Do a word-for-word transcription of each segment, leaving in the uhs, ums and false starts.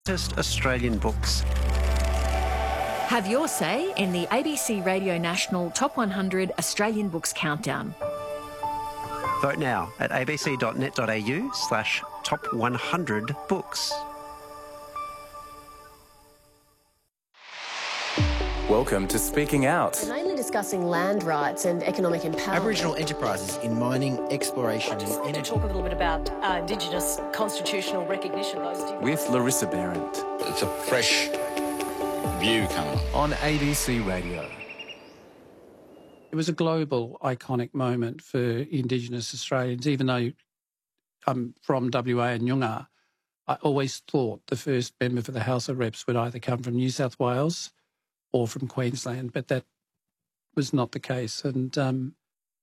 Latest Australian books. Have your say in the A B C Radio National Top one hundred Australian Books Countdown. Vote now at abc.net.au slash top 100 books. Welcome to Speaking Out. We're mainly discussing land rights and economic empowerment. Aboriginal enterprises in mining, exploration and energy. To talk a little bit about uh, Indigenous constitutional recognition. Those With Larissa Behrendt. It's a fresh view coming on A B C Radio. It was a global iconic moment for Indigenous Australians. Even though I'm from W A and Noongar, I always thought the first member for the House of Reps would either come from New South Wales or from Queensland, but that was not the case, and um,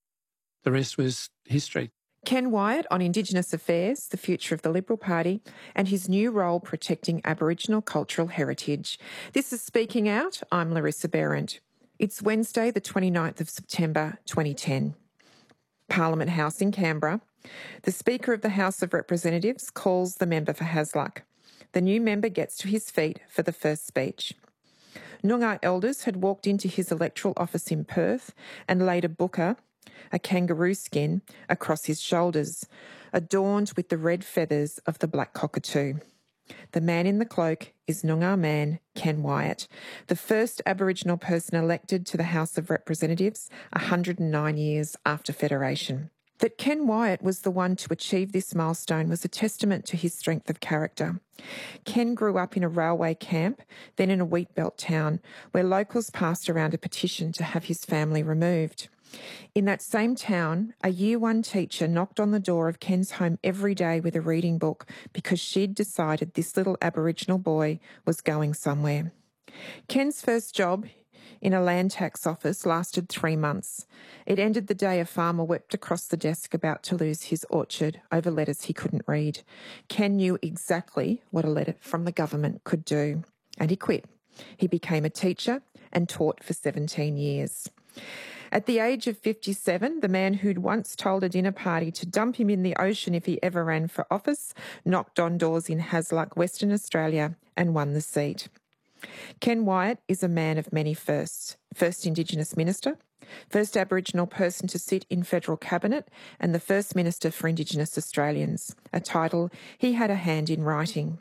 the rest was history. Ken Wyatt on Indigenous Affairs, the future of the Liberal Party, and his new role protecting Aboriginal cultural heritage. This is Speaking Out. I'm Larissa Behrendt. It's Wednesday, the twenty-ninth of September, twenty ten. Parliament House in Canberra. The Speaker of the House of Representatives calls the member for Hasluck. The new member gets to his feet for the first speech. Noongar elders had walked into his electoral office in Perth and laid a buka, a kangaroo skin, across his shoulders, adorned with the red feathers of the black cockatoo. The man in the cloak is Noongar man Ken Wyatt, the first Aboriginal person elected to the House of Representatives one hundred nine years after Federation. That Ken Wyatt was the one to achieve this milestone was a testament to his strength of character. Ken grew up in a railway camp, then in a wheatbelt town, where locals passed around a petition to have his family removed. In that same town, a year one teacher knocked on the door of Ken's home every day with a reading book because she'd decided this little Aboriginal boy was going somewhere. Ken's first job in a land tax office lasted three months. It ended the day a farmer wept across the desk about to lose his orchard over letters he couldn't read. Ken knew exactly what a letter from the government could do, and he quit. He became a teacher and taught for seventeen years. At the age of fifty-seven, the man who'd once told a dinner party to dump him in the ocean if he ever ran for office knocked on doors in Hasluck, Western Australia, and won the seat. Ken Wyatt is a man of many firsts. First Indigenous Minister, first Aboriginal person to sit in federal cabinet, and the first Minister for Indigenous Australians, a title he had a hand in writing.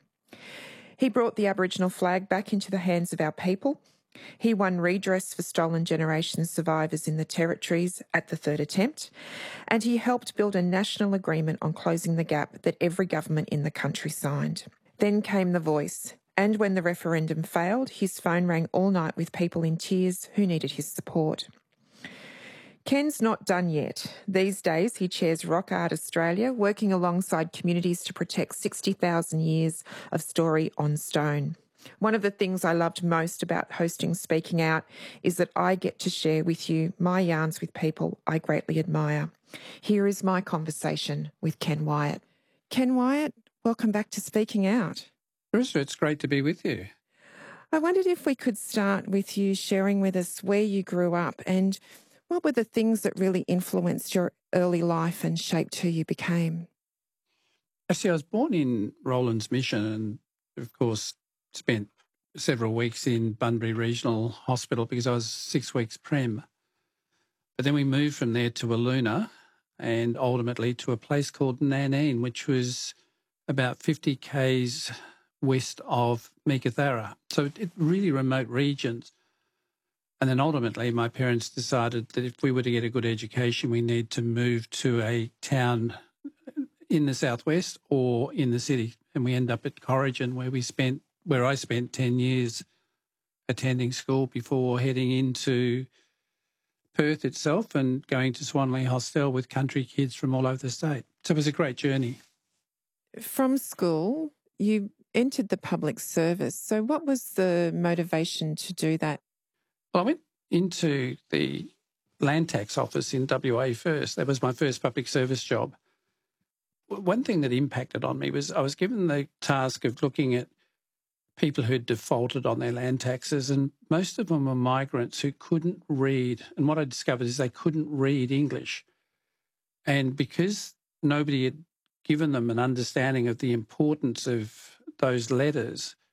He brought the Aboriginal flag back into the hands of our people. He won redress for stolen generation survivors in the Territories at the third attempt, and he helped build a national agreement on closing the gap that every government in the country signed. Then came the voice. And when the referendum failed, his phone rang all night with people in tears who needed his support. Ken's not done yet. These days, he chairs Rock Art Australia, working alongside communities to protect sixty thousand years of story on stone. One of the things I loved most about hosting Speaking Out is that I get to share with you my yarns with people I greatly admire. Here is my conversation with Ken Wyatt. Ken Wyatt, welcome back to Speaking Out. Larissa, it's great to be with you. I wondered if we could start with you sharing with us where you grew up and what were the things that really influenced your early life and shaped who you became? Actually, I was born in Rollins Mission and, of course, spent several weeks in Bunbury Regional Hospital because I was six weeks prem. But then we moved from there to Aluna and ultimately to a place called Nanine, which was about fifty kays west of Meekatharra. So it really remote regions. And then ultimately my parents decided that if we were to get a good education, we need to move to a town in the southwest or in the city. And we end up at Corrigan, where we spent, where I spent ten years attending school before heading into Perth itself and going to Swanley Hostel with country kids from all over the state. So it was a great journey. From school, you entered the public service. So what was the motivation to do that? Well, I went into the land tax office in W A first. That was my first public service job. One thing that impacted on me was I was given the task of looking at people who'd defaulted on their land taxes, and most of them were migrants who couldn't read. And what I discovered is they couldn't read English. And because nobody had given them an understanding of the importance of those letters,